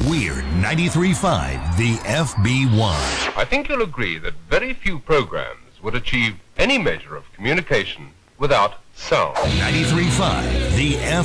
Weird 93.5, the FB1. I think you'll agree that very few programs would achieve any measure of communication without sound. 93.5, the